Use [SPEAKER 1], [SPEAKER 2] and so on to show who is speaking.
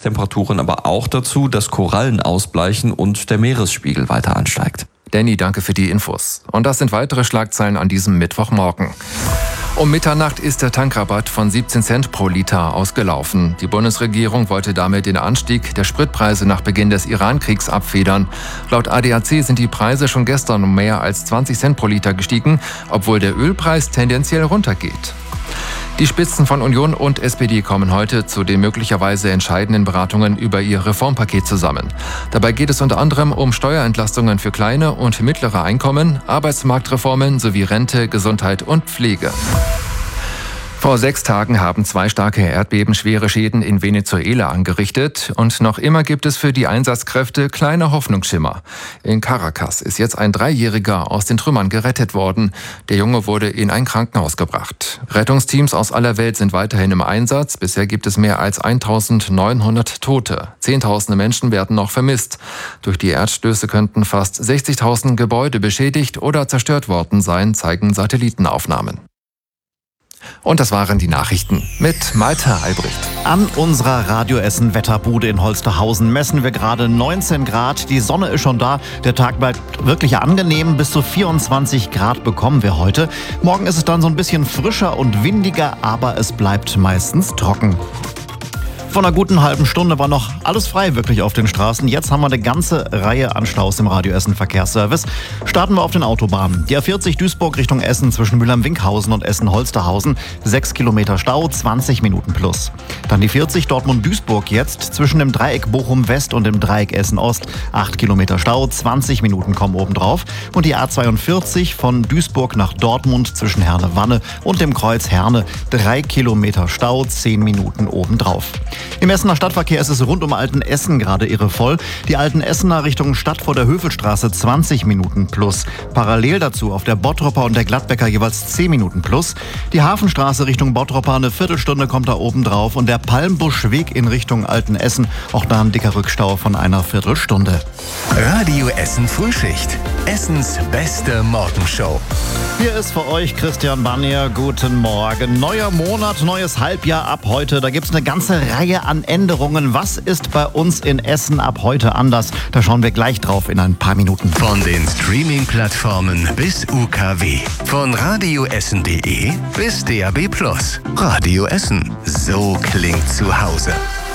[SPEAKER 1] Meerestemperaturen aber auch dazu, dass Korallen ausbleichen und der Meeresspiegel weiter ansteigt.
[SPEAKER 2] Danny, danke für die Infos. Und das sind weitere Schlagzeilen an diesem Mittwochmorgen. Um Mitternacht ist der Tankrabatt von 17 Cent pro Liter ausgelaufen. Die Bundesregierung wollte damit den Anstieg der Spritpreise nach Beginn des Iran-Kriegs abfedern. Laut ADAC sind die Preise schon gestern um mehr als 20 Cent pro Liter gestiegen, obwohl der Ölpreis tendenziell runtergeht. Die Spitzen von Union und SPD kommen heute zu den möglicherweise entscheidenden Beratungen über ihr Reformpaket zusammen. Dabei geht es unter anderem um Steuerentlastungen für kleine und mittlere Einkommen, Arbeitsmarktreformen sowie Rente, Gesundheit und Pflege. Vor 6 Tagen haben 2 starke Erdbeben schwere Schäden in Venezuela angerichtet und noch immer gibt es für die Einsatzkräfte kleine Hoffnungsschimmer. In Caracas ist jetzt ein 3-Jähriger aus den Trümmern gerettet worden. Der Junge wurde in ein Krankenhaus gebracht. Rettungsteams aus aller Welt sind weiterhin im Einsatz. Bisher gibt es mehr als 1900 Tote. Zehntausende Menschen werden noch vermisst. Durch die Erdstöße könnten fast 60.000 Gebäude beschädigt oder zerstört worden sein, zeigen Satellitenaufnahmen. Und das waren die Nachrichten mit Malte Albrecht.
[SPEAKER 3] An unserer Radio Essen Wetterbude in Holsterhausen messen wir gerade 19 Grad. Die Sonne ist schon da. Der Tag bleibt wirklich angenehm. Bis zu 24 Grad bekommen wir heute. Morgen ist es dann so ein bisschen frischer und windiger, aber es bleibt meistens trocken. Vor einer guten halben Stunde war noch alles frei wirklich auf den Straßen. Jetzt haben wir eine ganze Reihe an Staus im Radio Essen Verkehrsservice. Starten wir auf den Autobahnen. Die A40 Duisburg Richtung Essen zwischen Mülheim-Winkhausen und Essen-Holsterhausen. 6 Kilometer Stau, 20 Minuten plus. Dann die 40 Dortmund-Duisburg jetzt zwischen dem Dreieck Bochum-West und dem Dreieck Essen-Ost. 8 Kilometer Stau, 20 Minuten kommen obendrauf. Und die A42 von Duisburg nach Dortmund zwischen Herne-Wanne und dem Kreuz Herne. 3 Kilometer Stau, 10 Minuten obendrauf. Im Essener Stadtverkehr ist es rund um Altenessen gerade irrevoll. Die Altenessener Richtung Stadt vor der Hövelstraße 20 Minuten plus. Parallel dazu auf der Bottropper und der Gladbecker jeweils 10 Minuten plus. Die Hafenstraße Richtung Bottropper eine Viertelstunde kommt da oben drauf. Und der Palmbuschweg in Richtung Altenessen, auch da ein dicker Rückstau von einer Viertelstunde.
[SPEAKER 4] Radio Essen Frühschicht. Essens beste Morgenshow.
[SPEAKER 3] Hier ist für euch Christian Bannier. Guten Morgen. Neuer Monat, neues Halbjahr ab heute. Da gibt es eine ganze Reihe an Änderungen. Was ist bei uns in Essen ab heute anders? Da schauen wir gleich drauf in ein paar Minuten.
[SPEAKER 4] Von den Streaming-Plattformen bis UKW. Von radioessen.de bis DAB+. Radio Essen. So klingt zu Hause.